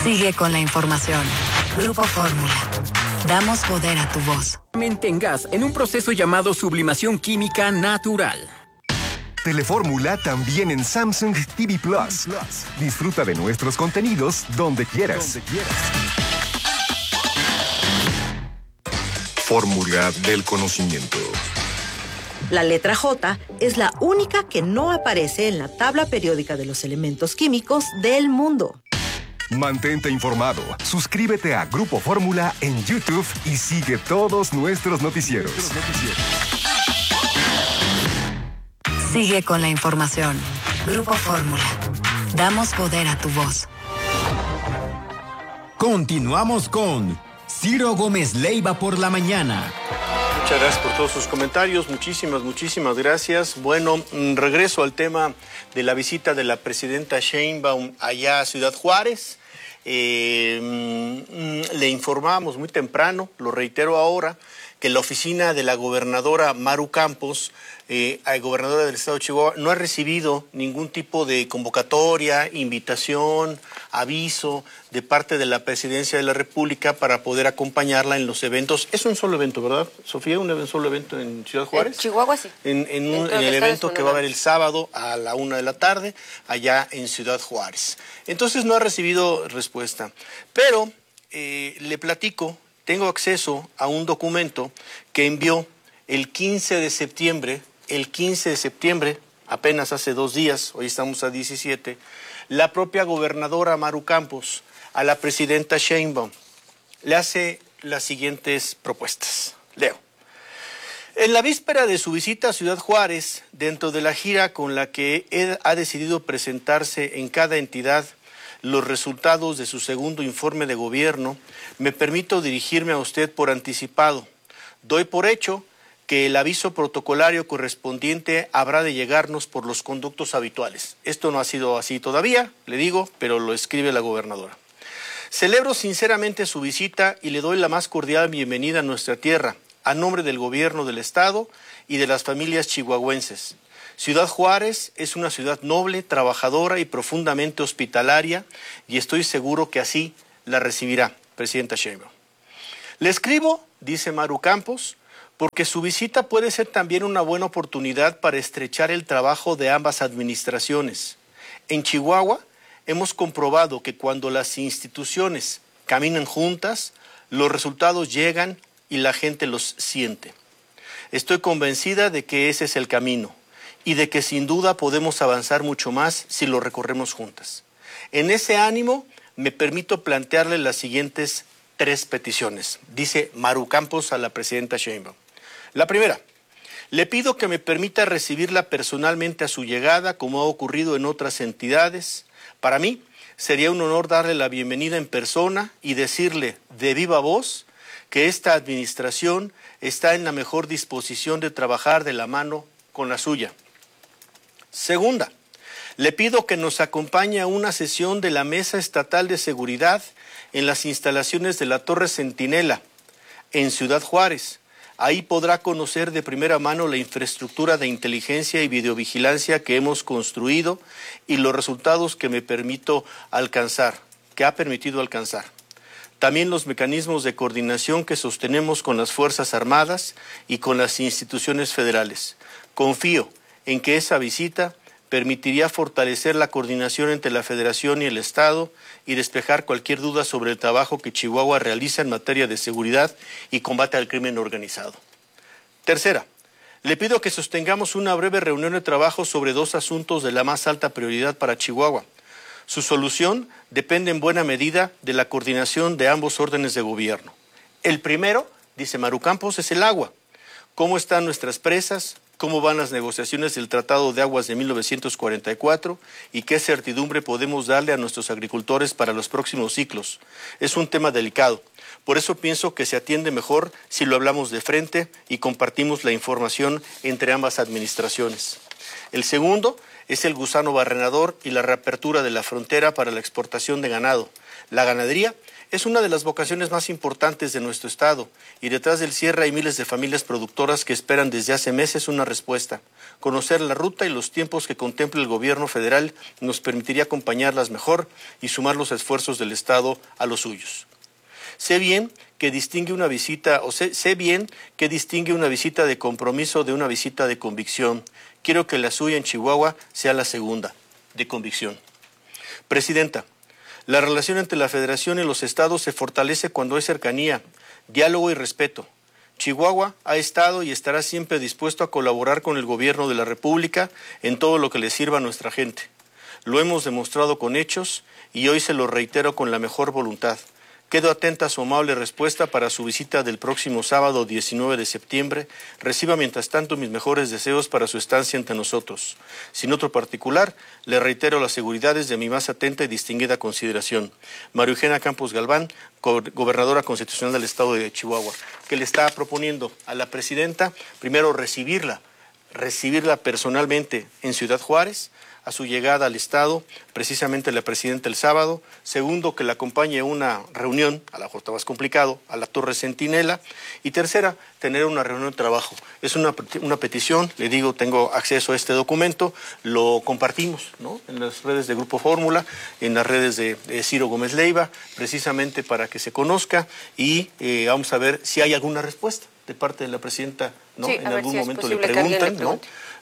Sigue con la información. Grupo Fórmula. Damos poder a tu voz. En gas, en un proceso llamado sublimación química natural. Telefórmula también en Samsung TV Plus. Disfruta de nuestros contenidos donde quieras. Fórmula del conocimiento. La letra J es la única que no aparece en la tabla periódica de los elementos químicos del mundo. Mantente informado. Suscríbete a Grupo Fórmula en YouTube y sigue todos nuestros noticieros. Sigue con la información. Grupo Fórmula. Damos poder a tu voz. Continuamos con Ciro Gómez Leiva por la mañana. Muchas gracias por todos sus comentarios. Muchísimas gracias. Bueno, regreso al tema de la visita de la presidenta Sheinbaum allá a Ciudad Juárez. Le informamos muy temprano, lo reitero ahora, que la oficina de la gobernadora Maru Campos, gobernadora del estado de Chihuahua, no ha recibido ningún tipo de convocatoria, invitación, aviso de parte de la Presidencia de la República para poder acompañarla en los eventos. Es un solo evento, ¿verdad, Sofía? ¿Un solo evento en Ciudad Juárez? En Chihuahua, sí. En el evento que va a haber el sábado a la 1 de la tarde, allá en Ciudad Juárez. Entonces no ha recibido respuesta. Pero le platico, tengo acceso a un documento que envió el 15 de septiembre, apenas hace 2 días, hoy estamos a 17, la propia gobernadora Maru Campos a la presidenta Sheinbaum. Le hace las siguientes propuestas. Leo. En la víspera de su visita a Ciudad Juárez, dentro de la gira con la que ha decidido presentarse en cada entidad los resultados de su segundo informe de gobierno, me permito dirigirme a usted por anticipado. Doy por hecho que el aviso protocolario correspondiente habrá de llegarnos por los conductos habituales. Esto no ha sido así todavía, le digo, pero lo escribe la gobernadora. Celebro sinceramente su visita y le doy la más cordial bienvenida a nuestra tierra, a nombre del gobierno del estado y de las familias chihuahuenses. Ciudad Juárez es una ciudad noble, trabajadora y profundamente hospitalaria, y estoy seguro que así la recibirá, presidenta Sheinbaum. Le escribo, dice Maru Campos, porque su visita puede ser también una buena oportunidad para estrechar el trabajo de ambas administraciones. En Chihuahua hemos comprobado que cuando las instituciones caminan juntas, los resultados llegan y la gente los siente. Estoy convencida de que ese es el camino y de que sin duda podemos avanzar mucho más si lo recorremos juntas. En ese ánimo me permito plantearle las siguientes 3 peticiones, dice Maru Campos a la presidenta Sheinbaum. La primera, le pido que me permita recibirla personalmente a su llegada, como ha ocurrido en otras entidades. Para mí sería un honor darle la bienvenida en persona y decirle de viva voz que esta administración está en la mejor disposición de trabajar de la mano con la suya. Segunda, le pido que nos acompañe a una sesión de la Mesa Estatal de Seguridad en las instalaciones de la Torre Centinela, en Ciudad Juárez. Ahí podrá conocer de primera mano la infraestructura de inteligencia y videovigilancia que hemos construido y los resultados que ha permitido alcanzar. También los mecanismos de coordinación que sostenemos con las Fuerzas Armadas y con las instituciones federales. Confío en que esa visita permitiría fortalecer la coordinación entre la Federación y el Estado y despejar cualquier duda sobre el trabajo que Chihuahua realiza en materia de seguridad y combate al crimen organizado. Tercera, le pido que sostengamos una breve reunión de trabajo sobre 2 asuntos de la más alta prioridad para Chihuahua. Su solución depende en buena medida de la coordinación de ambos órdenes de gobierno. El primero, dice Maru Campos, es el agua. ¿Cómo están nuestras presas? ¿Cómo van las negociaciones del Tratado de Aguas de 1944? ¿Y qué certidumbre podemos darle a nuestros agricultores para los próximos ciclos? Es un tema delicado. Por eso pienso que se atiende mejor si lo hablamos de frente y compartimos la información entre ambas administraciones. El segundo Es el gusano barrenador y la reapertura de la frontera para la exportación de ganado. La ganadería es una de las vocaciones más importantes de nuestro estado y detrás del cierre hay miles de familias productoras que esperan desde hace meses una respuesta. Conocer la ruta y los tiempos que contempla el gobierno federal nos permitiría acompañarlas mejor y sumar los esfuerzos del estado a los suyos. Sé bien que distingue una visita de compromiso de una visita de convicción. Quiero que la suya en Chihuahua sea la segunda, de convicción. Presidenta, la relación entre la Federación y los estados se fortalece cuando hay cercanía, diálogo y respeto. Chihuahua ha estado y estará siempre dispuesto a colaborar con el gobierno de la República en todo lo que le sirva a nuestra gente. Lo hemos demostrado con hechos y hoy se lo reitero con la mejor voluntad. Quedo atenta a su amable respuesta para su visita del próximo sábado 19 de septiembre. Reciba mientras tanto mis mejores deseos para su estancia entre nosotros. Sin otro particular, le reitero las seguridades de mi más atenta y distinguida consideración. María Eugenia Campos Galván, gobernadora constitucional del estado de Chihuahua, que le está proponiendo a la presidenta, primero recibirla personalmente en Ciudad Juárez, a su llegada al estado, precisamente la presidenta el sábado. Segundo, que la acompañe a una reunión, a la mejor está más complicado, a la Torre Centinela. Y tercera, tener una reunión de trabajo. Es una petición, le digo, tengo acceso a este documento, lo compartimos, ¿no?, en las redes de Grupo Fórmula, en las redes de Ciro Gómez Leiva, precisamente para que se conozca y vamos a ver si hay alguna respuesta de parte de la presidenta, ¿no? Sí, en algún momento le preguntan, ¿no?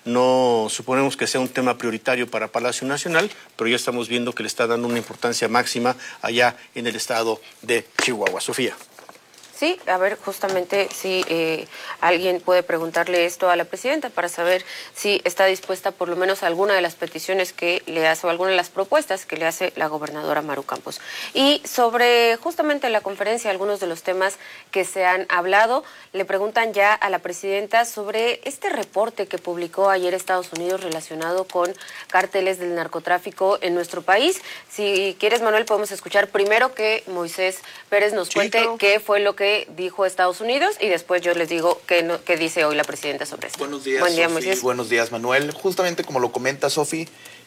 No suponemos que sea un tema prioritario para Palacio Nacional, pero ya estamos viendo que le está dando una importancia máxima allá en el estado de Chihuahua. Sofía. Sí, a ver, justamente si alguien puede preguntarle esto a la presidenta para saber si está dispuesta por lo menos a alguna de las peticiones que le hace o alguna de las propuestas que le hace la gobernadora Maru Campos. Y sobre justamente la conferencia, algunos de los temas que se han hablado, le preguntan ya a la presidenta sobre este reporte que publicó ayer Estados Unidos relacionado con cárteles del narcotráfico en nuestro país. Si quieres, Manuel, podemos escuchar primero que Moisés Pérez nos cuente qué fue lo que dijo Estados Unidos y después yo les digo qué dice hoy la presidenta sobre esto. Buenos días, Buen día, Sofi. Moisés. Buenos días, Manuel. Justamente como lo comenta Sofi,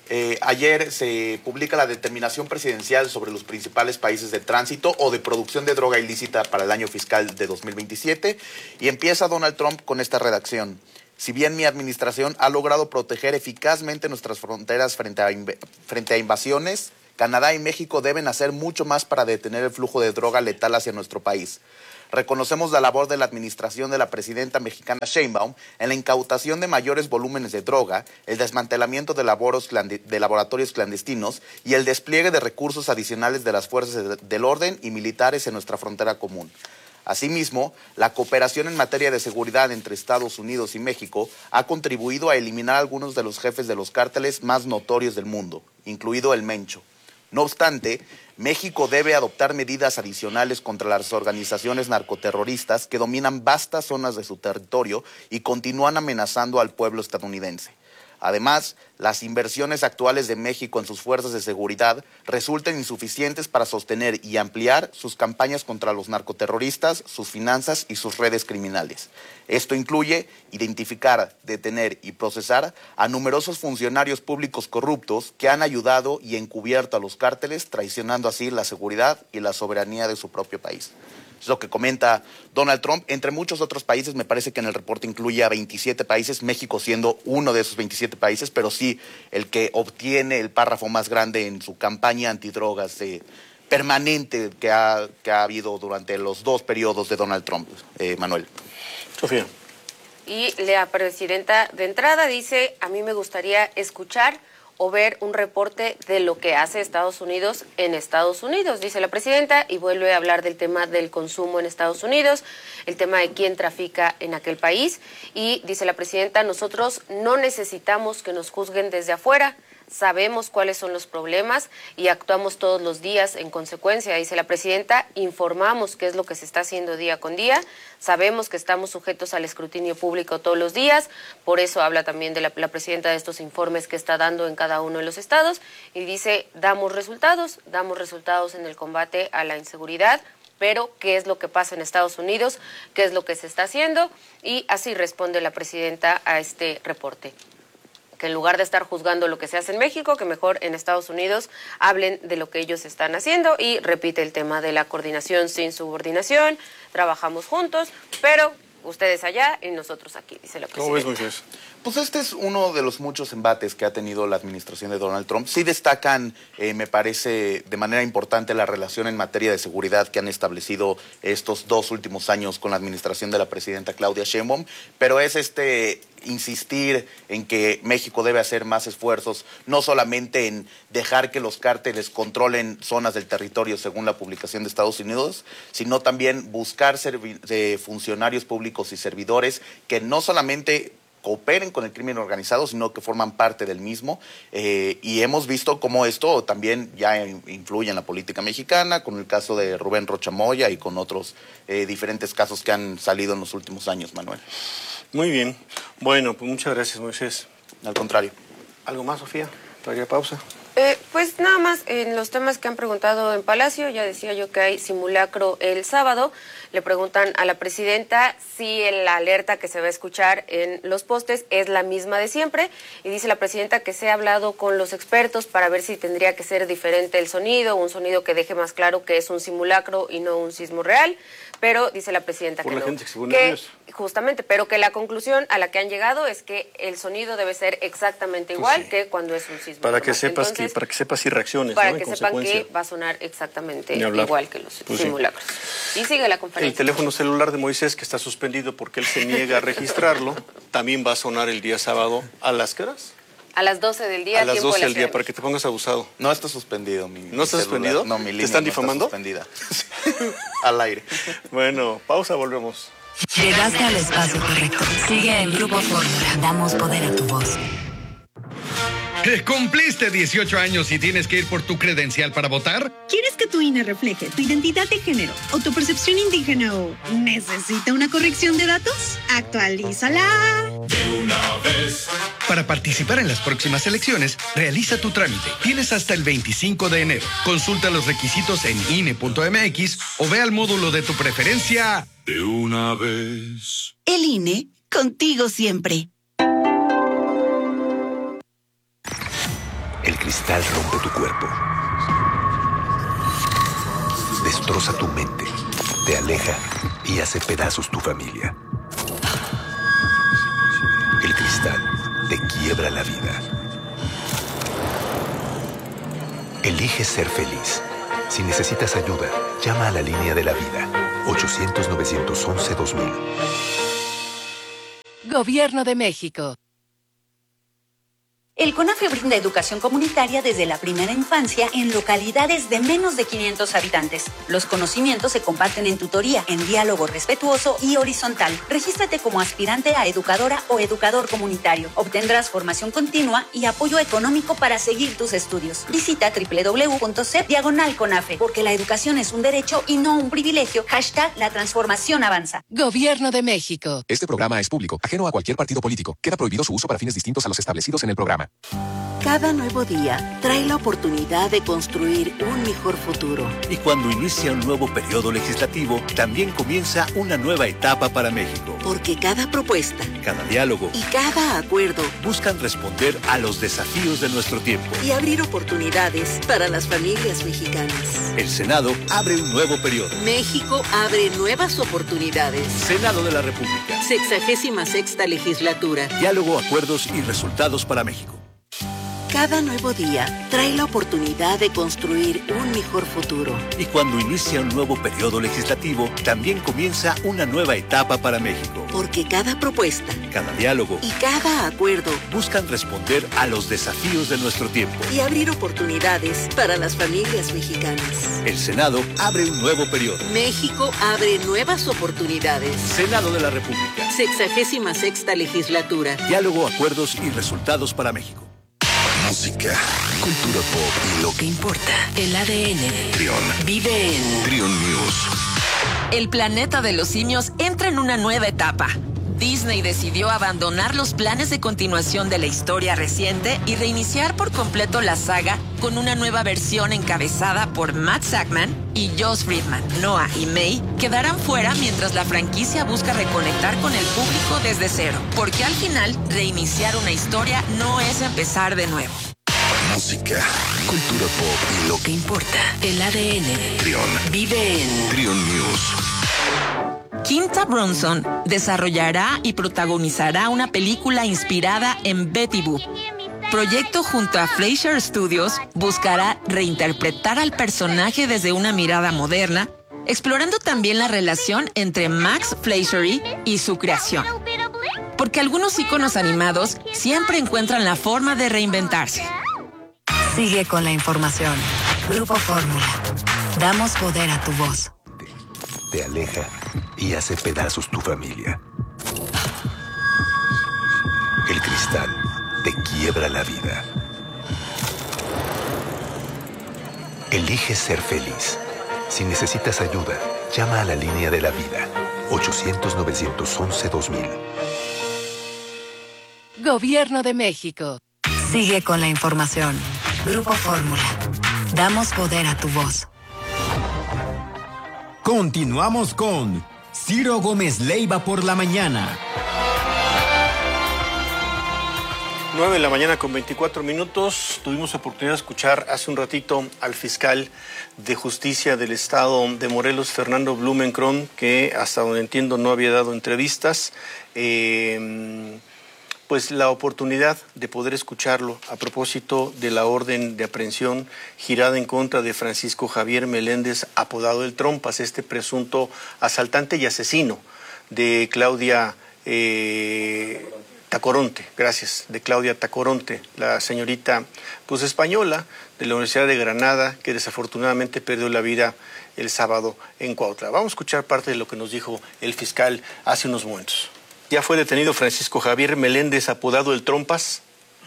ayer se publica la determinación presidencial sobre los principales países de tránsito o de producción de droga ilícita para el año fiscal de 2027 y empieza Donald Trump con esta redacción. Si bien mi administración ha logrado proteger eficazmente nuestras fronteras frente a invasiones, Canadá y México deben hacer mucho más para detener el flujo de droga letal hacia nuestro país. Reconocemos la labor de la administración de la presidenta mexicana Sheinbaum en la incautación de mayores volúmenes de droga, el desmantelamiento de laboratorios clandestinos y el despliegue de recursos adicionales de las fuerzas del orden y militares en nuestra frontera común. Asimismo, la cooperación en materia de seguridad entre Estados Unidos y México ha contribuido a eliminar a algunos de los jefes de los cárteles más notorios del mundo, incluido el Mencho. No obstante, México debe adoptar medidas adicionales contra las organizaciones narcoterroristas que dominan vastas zonas de su territorio y continúan amenazando al pueblo estadounidense. Además, las inversiones actuales de México en sus fuerzas de seguridad resultan insuficientes para sostener y ampliar sus campañas contra los narcoterroristas, sus finanzas y sus redes criminales. Esto incluye identificar, detener y procesar a numerosos funcionarios públicos corruptos que han ayudado y encubierto a los cárteles, traicionando así la seguridad y la soberanía de su propio país. Es lo que comenta Donald Trump. Entre muchos otros países, me parece que en el reporte incluye a 27 países, México siendo uno de esos 27 países, pero sí el que obtiene el párrafo más grande en su campaña antidrogas permanente que ha habido durante los dos periodos de Donald Trump, Manuel. Sofía. Y la presidenta de entrada dice, a mí me gustaría escuchar o ver un reporte de lo que hace Estados Unidos en Estados Unidos, dice la presidenta, y vuelve a hablar del tema del consumo en Estados Unidos, el tema de quién trafica en aquel país, y dice la presidenta, nosotros no necesitamos que nos juzguen desde afuera, sabemos cuáles son los problemas y actuamos todos los días en consecuencia, dice la presidenta, informamos qué es lo que se está haciendo día con día, sabemos que estamos sujetos al escrutinio público todos los días, por eso habla también de la presidenta de estos informes que está dando en cada uno de los estados y dice, damos resultados en el combate a la inseguridad, pero qué es lo que pasa en Estados Unidos, qué es lo que se está haciendo y así responde la presidenta a este reporte. que en lugar de estar juzgando lo que se hace en México, que mejor en Estados Unidos hablen de lo que ellos están haciendo, y repite el tema de la coordinación sin subordinación, trabajamos juntos, pero ustedes allá y nosotros aquí, dice la presidenta. ¿Cómo ves, Moisés? Pues este es uno de los muchos embates que ha tenido la administración de Donald Trump. Sí destacan, me parece, de manera importante la relación en materia de seguridad que han establecido estos 2 últimos años con la administración de la presidenta Claudia Sheinbaum, pero es insistir en que México debe hacer más esfuerzos, no solamente en dejar que los cárteles controlen zonas del territorio según la publicación de Estados Unidos, sino también buscar funcionarios públicos y servidores que no solamente cooperen con el crimen organizado, sino que forman parte del mismo. Y hemos visto cómo esto también ya influye en la política mexicana, con el caso de Rubén Rocha Moya y con otros diferentes casos que han salido en los últimos años, Manuel. Muy bien. Bueno, pues muchas gracias, Moisés. Al contrario. ¿Algo más, Sofía? ¿Todavía pausa? Pues nada más, en los temas que han preguntado en Palacio, ya decía yo que hay simulacro el sábado. Le preguntan a la presidenta si la alerta que se va a escuchar en los postes es la misma de siempre, y dice la presidenta que se ha hablado con los expertos para ver si tendría que ser diferente el sonido, un sonido que deje más claro que es un simulacro y no un sismo real, pero dice la presidenta por que la no. Gente que se pone nerviosa. Justamente, pero que la conclusión a la que han llegado es que el sonido debe ser exactamente igual que cuando es un sismo. Para que sepas y reacciones, para ¿no? que sepan que va a sonar exactamente igual que los simulacros. Y sigue la conferencia. El teléfono celular de Moisés, que está suspendido porque él se niega a registrarlo, también va a sonar el día sábado. ¿A las qué horas? A las 12 del día. A las 12 del día, para para que te pongas abusado. No está suspendido ¿No está suspendido? No, mi línea ¿Te están no difamando? Está suspendida. Al aire. Bueno, pausa, volvemos. Llegaste al espacio correcto. Sigue en Grupo Fórmula. Damos poder a tu voz. ¿Cumpliste 18 años y tienes que ir por tu credencial para votar? ¿Quieres que tu INE refleje tu identidad de género o tu percepción indígena o necesita una corrección de datos? ¡Actualízala! De una vez. Para participar en las próximas elecciones, realiza tu trámite. Tienes hasta el 25 de enero. Consulta los requisitos en INE.mx o ve al módulo de tu preferencia. De una vez. El INE, contigo siempre. El cristal rompe tu cuerpo. Destroza tu mente. Te aleja y hace pedazos tu familia. El cristal te quiebra la vida. Elige ser feliz. Si necesitas ayuda, llama a la línea de la vida. 800-911-2000. Gobierno de México. El CONAFE brinda educación comunitaria desde la primera infancia en localidades de menos de 500 habitantes. Los conocimientos se comparten en tutoría, en diálogo respetuoso y horizontal. Regístrate como aspirante a educadora o educador comunitario. Obtendrás formación continua y apoyo económico para seguir tus estudios. Visita www.cep/CONAFE, porque la educación es un derecho y no un privilegio. #La transformación avanza. Gobierno de México. Este programa es público, ajeno a cualquier partido político. Queda prohibido su uso para fines distintos a los establecidos en el programa. Cada nuevo día trae la oportunidad de construir un mejor futuro. Y cuando inicia un nuevo periodo legislativo, también comienza una nueva etapa para México. Porque cada propuesta, cada diálogo y cada acuerdo buscan responder a los desafíos de nuestro tiempo y abrir oportunidades para las familias mexicanas. El Senado abre un nuevo periodo. México abre nuevas oportunidades. Senado de la República. 66ª legislatura. Diálogo, acuerdos y resultados para México. Cada nuevo día trae la oportunidad de construir un mejor futuro. Y cuando inicia un nuevo periodo legislativo, también comienza una nueva etapa para México. Porque cada propuesta, cada diálogo y cada acuerdo buscan responder a los desafíos de nuestro tiempo y abrir oportunidades para las familias mexicanas. El Senado abre un nuevo periodo. México abre nuevas oportunidades. Senado de la República. 66ª legislatura. Diálogo, acuerdos y resultados para México. Música, cultura pop y lo que importa. El ADN. Trión. Vive en Trión News. El planeta de los simios entra en una nueva etapa. Disney decidió abandonar los planes de continuación de la historia reciente y reiniciar por completo la saga con una nueva versión encabezada por Matt Shakman y Josh Friedman. Noah y May quedarán fuera mientras la franquicia busca reconectar con el público desde cero, porque al final reiniciar una historia no es empezar de nuevo. Música, cultura pop y lo que importa. El ADN. Trión. Vive en Trión News. Quinta Brunson desarrollará y protagonizará una película inspirada en Betty Boop. Proyecto junto a Fleischer Studios buscará reinterpretar al personaje desde una mirada moderna, explorando también la relación entre Max Fleischer y su creación. Porque algunos íconos animados siempre encuentran la forma de reinventarse. Sigue con la información. Grupo Fórmula. Damos poder a tu voz. Te aleja y hace pedazos tu familia. El cristal te quiebra la vida. Elige ser feliz. Si necesitas ayuda, llama a la línea de la vida. 800-911-2000. Gobierno de México. Sigue con la información. Grupo Fórmula. Damos poder a tu voz. Continuamos con Ciro Gómez Leiva por la mañana. 9 de la mañana con 24 minutos. Tuvimos oportunidad de escuchar hace un ratito al fiscal de justicia del estado de Morelos, Fernando Blumenkron, que hasta donde entiendo no había dado entrevistas. Pues la oportunidad de poder escucharlo a propósito de la orden de aprehensión girada en contra de Francisco Javier Meléndez, apodado El Trompas, este presunto asaltante y asesino de Claudia Tacoronte, de Claudia Tacoronte, la señorita pues española de la Universidad de Granada, que desafortunadamente perdió la vida el sábado en Cuautla. Vamos a escuchar parte de lo que nos dijo el fiscal hace unos momentos. ¿Ya fue detenido Francisco Javier Meléndez, apodado El Trompas?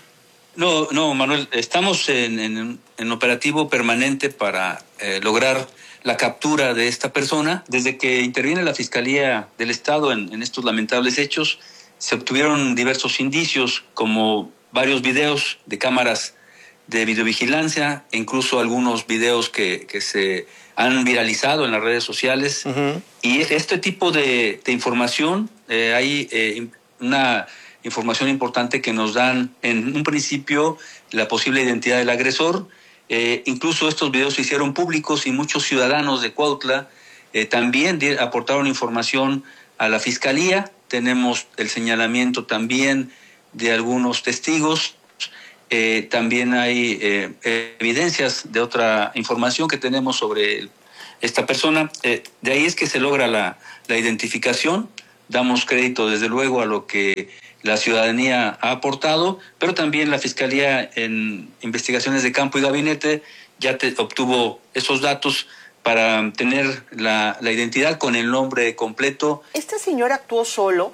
No, Manuel, estamos en operativo permanente para lograr la captura de esta persona. Desde que interviene la Fiscalía del Estado en estos lamentables hechos, se obtuvieron diversos indicios, como varios videos de cámaras de videovigilancia, e incluso algunos videos que se han viralizado en las redes sociales. Uh-huh. Y este tipo de información, hay una información importante que nos dan en un principio la posible identidad del agresor. Incluso estos videos se hicieron públicos y muchos ciudadanos de Cuautla también aportaron información a la Fiscalía. Tenemos el señalamiento también de algunos testigos. También hay evidencias de otra información que tenemos sobre esta persona. De ahí es que se logra la identificación. Damos crédito desde luego a lo que la ciudadanía ha aportado, pero también la Fiscalía en investigaciones de campo y gabinete ya obtuvo esos datos para tener la identidad con el nombre completo. ¿Este señor actuó solo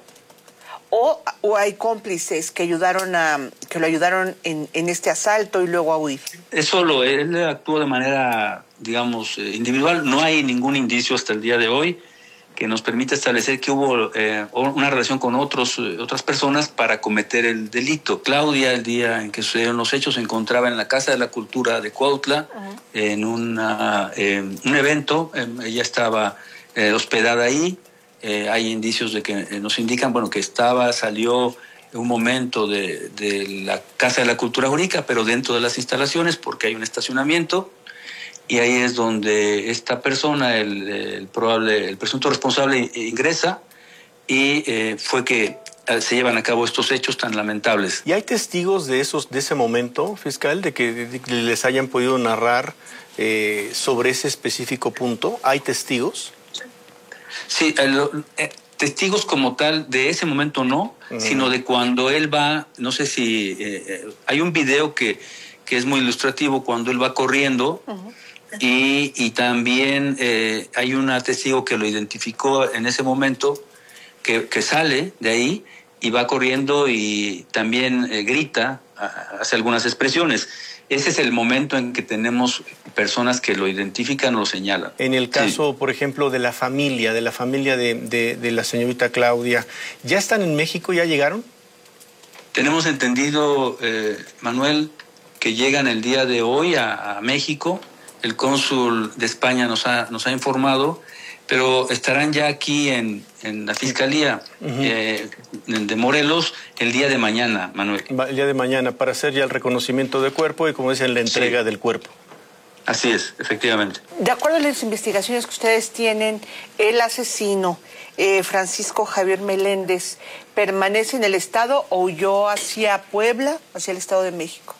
o hay cómplices que lo ayudaron en este asalto y luego a huir? Es solo, él actuó de manera, digamos, individual. No hay ningún indicio hasta el día de hoy que nos permita establecer que hubo una relación con otras personas para cometer el delito. Claudia, el día en que sucedieron los hechos, se encontraba en la Casa de la Cultura de Cuautla, uh-huh, en un evento. Ella estaba hospedada ahí. Hay indicios de que nos indican, que salió un momento de la Casa de la Cultura Jurídica, pero dentro de las instalaciones, porque hay un estacionamiento. Y ahí es donde esta persona, el presunto responsable, ingresa y fue que se llevan a cabo estos hechos tan lamentables. ¿Y hay testigos de ese momento, fiscal, de que les hayan podido narrar sobre ese específico punto? ¿Hay testigos? Sí, testigos como tal de ese momento no, sino de cuando él va, no sé si hay un video que es muy ilustrativo cuando él va corriendo. Uh-huh. Y también hay un testigo que lo identificó en ese momento, que sale de ahí y va corriendo y también grita, hace algunas expresiones. Ese es el momento en que tenemos personas que lo identifican o lo señalan. En el caso, por ejemplo, de la familia de la señorita Claudia, ¿ya están en México? ¿Ya llegaron? Tenemos entendido, Manuel, que llegan el día de hoy a México. El cónsul de España nos ha informado, pero estarán ya aquí en la Fiscalía de Morelos el día de mañana, Manuel. El día de mañana, para hacer ya el reconocimiento de cuerpo y, como dicen, la entrega del cuerpo. Así es, efectivamente. De acuerdo a las investigaciones que ustedes tienen, el asesino, Francisco Javier Meléndez, ¿permanece en el Estado o huyó hacia Puebla, hacia el Estado de México?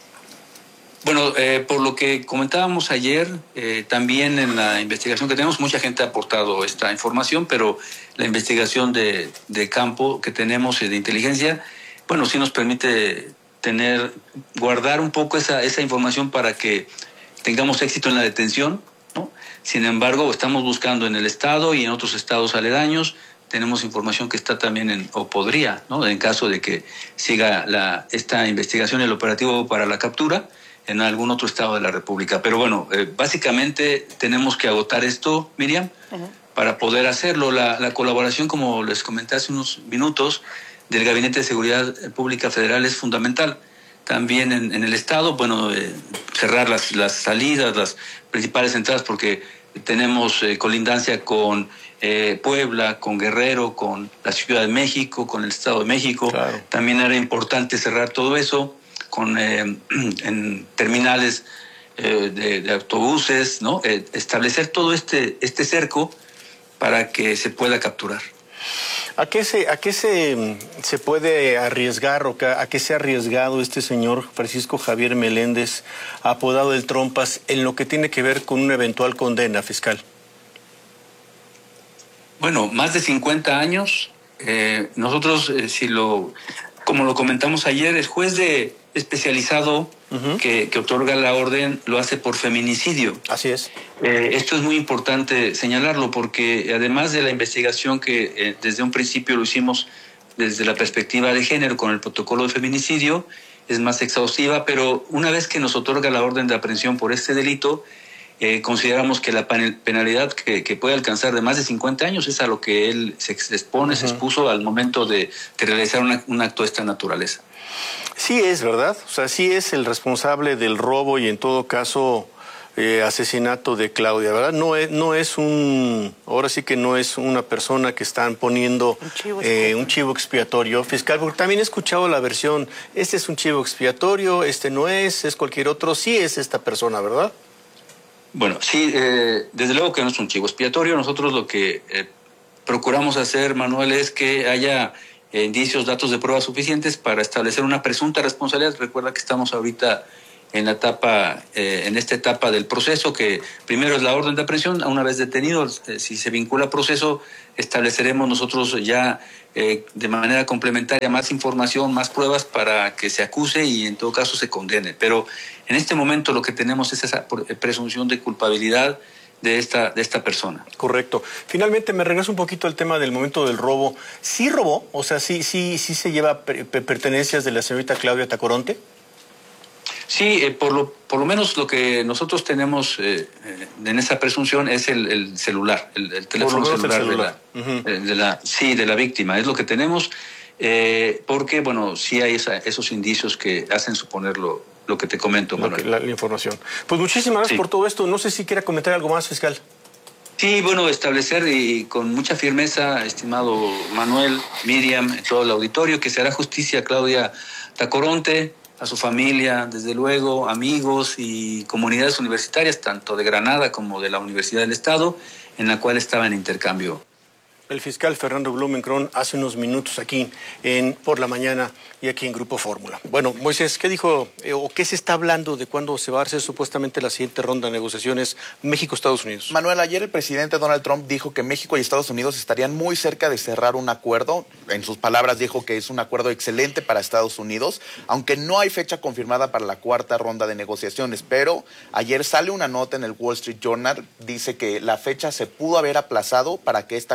Bueno, por lo que comentábamos ayer, también en la investigación que tenemos, mucha gente ha aportado esta información, pero la investigación de campo que tenemos y de inteligencia, bueno, sí nos permite guardar un poco esa información para que tengamos éxito en la detención, ¿no? Sin embargo, estamos buscando en el Estado y en otros estados aledaños. Tenemos información que está también o podría, ¿no?, en caso de que siga esta investigación, el operativo para la captura, en algún otro estado de la República. Pero bueno, básicamente tenemos que agotar esto, Miriam, para poder hacerlo. La colaboración, como les comenté hace unos minutos, del Gabinete de Seguridad Pública Federal es fundamental. También en el estado, bueno, cerrar las salidas, las principales entradas, porque tenemos colindancia con Puebla, con Guerrero, con la Ciudad de México, con el Estado de México. Claro. También era importante cerrar todo eso en terminales de autobuses, ¿no? Establecer todo este cerco para que se pueda capturar. ¿A qué se puede arriesgar o a qué se ha arriesgado este señor Francisco Javier Meléndez, apodado el Trompas, en lo que tiene que ver con una eventual condena, fiscal? Bueno, más de 50 años. Nosotros, como lo comentamos ayer, el juez especializado que otorga la orden lo hace por feminicidio. Así es. Esto es muy importante señalarlo porque además de la investigación que desde un principio lo hicimos desde la perspectiva de género con el protocolo de feminicidio, es más exhaustiva, pero una vez que nos otorga la orden de aprehensión por este delito, consideramos que la penalidad que puede alcanzar de más de 50 años es a lo que él se expuso al momento de realizar un acto de esta naturaleza. Sí es, ¿verdad? O sea, sí es el responsable del robo y en todo caso asesinato de Claudia, ¿verdad? Ahora sí que no es una persona que están poniendo un chivo expiatorio, fiscal, porque también he escuchado la versión, este es un chivo expiatorio, este no es cualquier otro, sí es esta persona, ¿verdad? Bueno, sí, desde luego que no es un chivo expiatorio. Nosotros lo que procuramos hacer, Manuel, es que haya indicios, datos de pruebas suficientes para establecer una presunta responsabilidad. Recuerda que estamos ahorita en esta etapa del proceso, que primero es la orden de aprehensión. Una vez detenido, si se vincula al proceso, estableceremos nosotros ya de manera complementaria más información, más pruebas para que se acuse y en todo caso se condene. Pero en este momento lo que tenemos es esa presunción de culpabilidad de esta persona. Correcto. Finalmente me regreso un poquito al tema del momento del robo. ¿Sí robó? O sea, ¿sí se lleva pertenencias de la señorita Claudia Tacoronte? Sí, por lo menos lo que nosotros tenemos en esa presunción es el celular, el teléfono celular. De la víctima. Es lo que tenemos, porque, bueno, sí hay esos indicios que hacen suponer lo que te comento, Manuel. La información. Pues muchísimas gracias por todo esto. No sé si quiera comentar algo más, fiscal. Sí, bueno, establecer y con mucha firmeza, estimado Manuel, Miriam, todo el auditorio, que se hará justicia a Claudia Tacoronte, a su familia, desde luego, amigos y comunidades universitarias, tanto de Granada como de la Universidad del Estado, en la cual estaba en intercambio. El fiscal Fernando Blumenkron hace unos minutos aquí Por la Mañana y aquí en Grupo Fórmula. Bueno, Moisés, ¿qué dijo o qué se está hablando de cuándo se va a hacer supuestamente la siguiente ronda de negociaciones México-Estados Unidos? Manuel, ayer el presidente Donald Trump dijo que México y Estados Unidos estarían muy cerca de cerrar un acuerdo. En sus palabras dijo que es un acuerdo excelente para Estados Unidos, aunque no hay fecha confirmada para la cuarta ronda de negociaciones. Pero ayer sale una nota en el Wall Street Journal, dice que la fecha se pudo haber aplazado para que esta cuarta ronda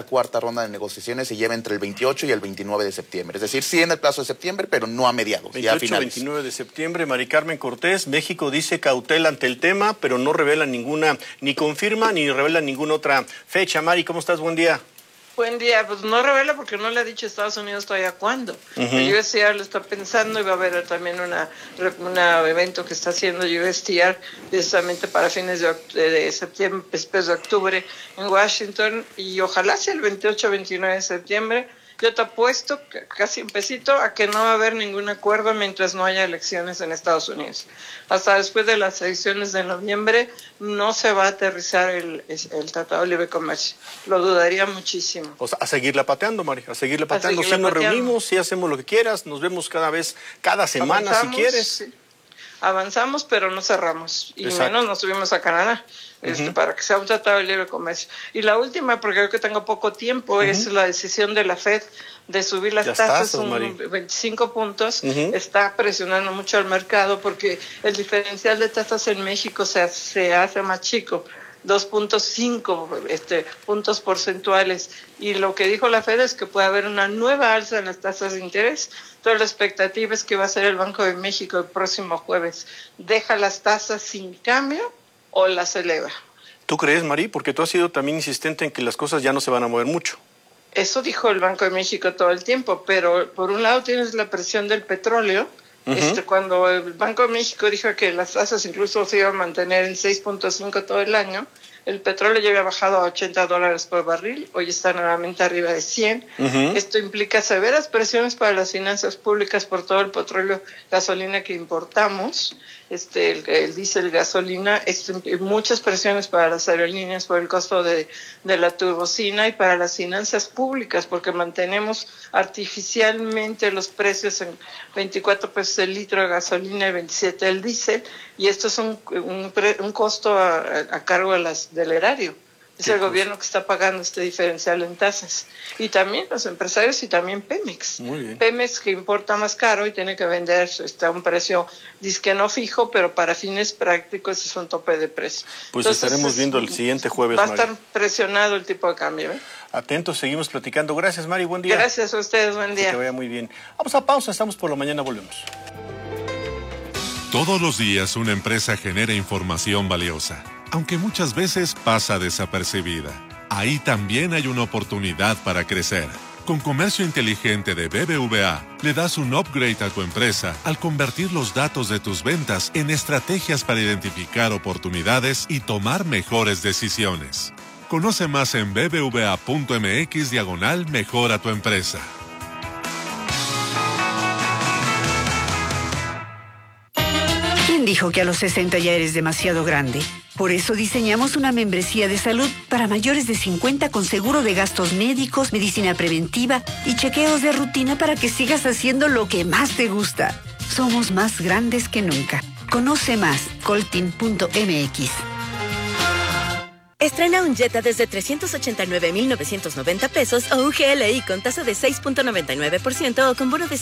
ronda de negociaciones se lleva entre el 28 y el 29 de septiembre. Es decir, sí en el plazo de septiembre, pero no a mediados, 28, ya a finales. 29 de septiembre, Mari Carmen Cortés, México dice cautela ante el tema, pero no revela ninguna, ni confirma, ni revela ninguna otra fecha. Mari, ¿cómo estás? Buen día. Buen día, pues no revela porque no le ha dicho a Estados Unidos todavía cuándo. El USTR lo está pensando y va a haber también un evento que está haciendo USTR precisamente para fines de septiembre, después de octubre en Washington, y ojalá sea el 28-29 de septiembre. Yo te apuesto casi un pesito a que no va a haber ningún acuerdo mientras no haya elecciones en Estados Unidos. Hasta después de las elecciones de noviembre no se va a aterrizar el Tratado de Libre Comercio. Lo dudaría muchísimo. O sea, a seguirla pateando, Mari, a seguirla pateando. Si nos reunimos, si hacemos lo que quieras, nos vemos cada semana si quieres. Sí. Avanzamos, pero no cerramos. Y Exacto. menos nos subimos a Canadá. Para que sea un tratado de libre comercio. Y la última, porque creo que tengo poco tiempo, es la decisión de la FED de subir las tasas 25 puntos. Está presionando mucho al mercado porque el diferencial de tasas en México se hace más chico, 2.5 puntos porcentuales. Y lo que dijo la FED es que puede haber una nueva alza en las tasas de interés. Toda la expectativa es que va a ser el Banco de México el próximo jueves. ¿Deja las tasas sin cambio o las eleva? ¿Tú crees, Mari? Porque tú has sido también insistente en que las cosas ya no se van a mover mucho. Eso dijo el Banco de México todo el tiempo, pero por un lado tienes la presión del petróleo. Cuando el Banco de México dijo que las tasas incluso se iban a mantener en 6.5 todo el año, el petróleo ya había bajado a $80 por barril, hoy está nuevamente arriba de 100. Esto implica severas presiones para las finanzas públicas por todo el petróleo, gasolina que importamos, el diésel, gasolina, muchas presiones para las aerolíneas por el costo de la turbocina y para las finanzas públicas, porque mantenemos artificialmente los precios en 24 pesos el litro de gasolina y 27 el diésel, y esto es un costo a cargo del erario. Es el gobierno que está pagando este diferencial en tasas. Y también los empresarios y también Pemex. Muy bien. Pemex, que importa más caro y tiene que vender a un precio disque no fijo, pero para fines prácticos es un tope de precio. Pues entonces, estaremos viendo el siguiente jueves, va a Mari. estar presionado el tipo de cambio. Atentos, seguimos platicando. Gracias, Mari, buen día. Gracias a ustedes, buen día. Que te vaya muy bien. Vamos a pausa, estamos por la mañana, volvemos. Todos los días una empresa genera información valiosa, aunque muchas veces pasa desapercibida. Ahí también hay una oportunidad para crecer. Con Comercio Inteligente de BBVA, le das un upgrade a tu empresa al convertir los datos de tus ventas en estrategias para identificar oportunidades y tomar mejores decisiones. Conoce más en bbva.mx/mejora tu empresa. ¿Quién dijo que a los 60 ya eres demasiado grande? Por eso diseñamos una membresía de salud para mayores de 50 con seguro de gastos médicos, medicina preventiva y chequeos de rutina para que sigas haciendo lo que más te gusta. Somos más grandes que nunca. Conoce más, coltin.mx. Estrena un Jetta desde 389,990 pesos o un GLI con tasa de 6.99% o con bono de